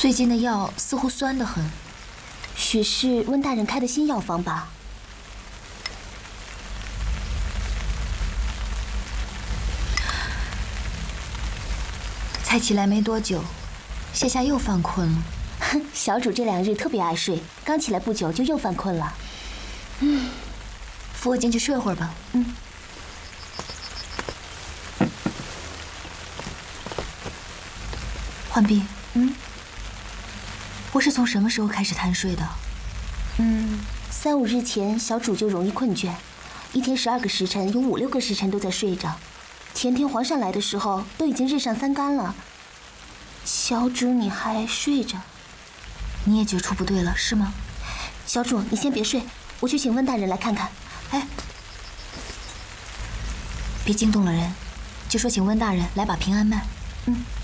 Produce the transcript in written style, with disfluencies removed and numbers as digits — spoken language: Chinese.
最近的药似乎酸得很， 许是温大人开的新药方吧？ 才起来没多久，现下又犯困了。 小主这2日特别爱睡，刚起来不久就又犯困了。 扶我进去睡会儿吧。浣碧，我是从什么时候开始贪睡的 ？3、5日前，小主就容易困倦，一天12个时辰，有5、6个时辰都在睡着。前天皇上来的时候，都已经日上3竿了。小主，你还睡着？ 你也觉出不对了，是吗？ 小主，你先别睡，我去请温大人来看看。 哎，别惊动了人，就说请温大人来把平安脉。